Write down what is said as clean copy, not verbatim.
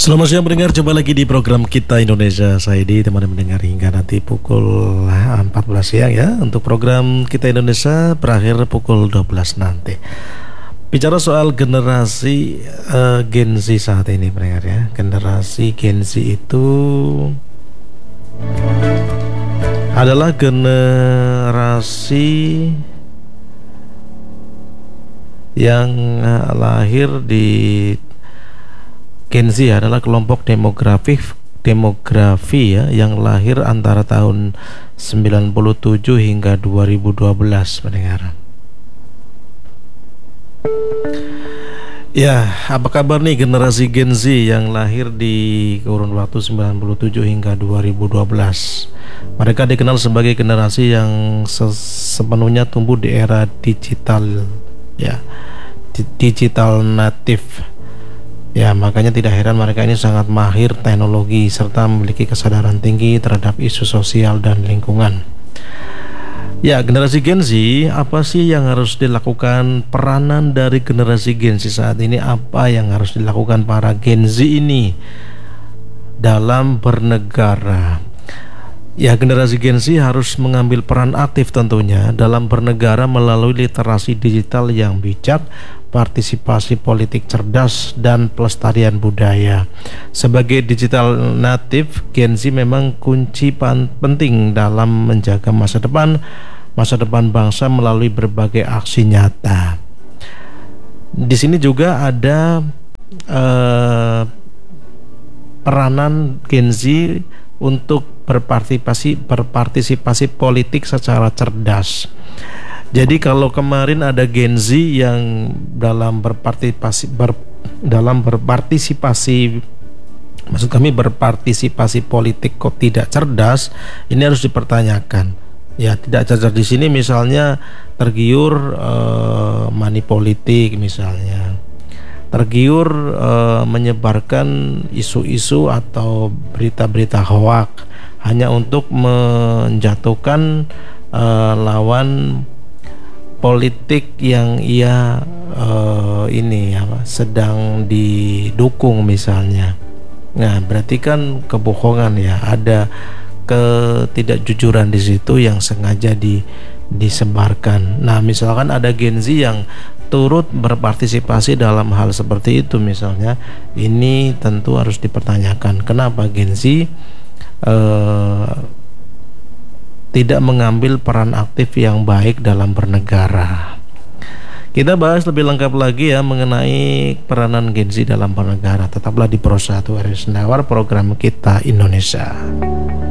Selamat siang pendengar, jumpa lagi di program Kita Indonesia. Saya di teman mendengar hingga nanti pukul 14 siang ya. Untuk program Kita Indonesia berakhir pukul 12 nanti. Bicara soal generasi Gen Z saat ini pendengar ya. Generasi Gen Z itu adalah generasi yang lahir di Gen Z adalah kelompok demografi ya yang lahir antara tahun 97 hingga 2012 pendengar. Ya, apa kabar nih generasi Gen Z yang lahir di kurun waktu 97 hingga 2012? Mereka dikenal sebagai generasi yang sepenuhnya tumbuh di era digital ya, digital native. Ya, makanya tidak heran mereka ini sangat mahir teknologi serta memiliki kesadaran tinggi terhadap isu sosial dan lingkungan. Ya, generasi Gen Z, apa sih yang harus dilakukan? Peranan dari generasi Gen Z saat ini, apa yang harus dilakukan para Gen Z ini dalam bernegara? Ya, generasi Gen Z harus mengambil peran aktif tentunya dalam bernegara melalui literasi digital yang bijak, partisipasi politik cerdas, dan pelestarian budaya. Sebagai digital native, Gen Z memang kunci penting dalam menjaga masa depan bangsa melalui berbagai aksi nyata. Di sini juga ada peranan Gen Z untuk berpartisipasi politik secara cerdas. Jadi kalau kemarin ada Gen Z yang dalam berpartisipasi politik kok tidak cerdas, ini harus dipertanyakan. Ya, tidak cerdas di sini misalnya tergiur money politik misalnya. Tergiur menyebarkan isu-isu atau berita-berita hoak hanya untuk menjatuhkan lawan politik yang ia sedang didukung misalnya. Nah, berarti kan kebohongan ya, ada ketidakjujuran di situ yang sengaja disebarkan. Nah, misalkan ada Gen Z yang turut berpartisipasi dalam hal seperti itu misalnya, ini tentu harus dipertanyakan. Kenapa Gen Z tidak mengambil peran aktif yang baik dalam bernegara? Kita bahas lebih lengkap lagi ya mengenai peranan Gen Z dalam bernegara. Tetaplah di Pro 1 RRI Sendawar, program Kita Indonesia.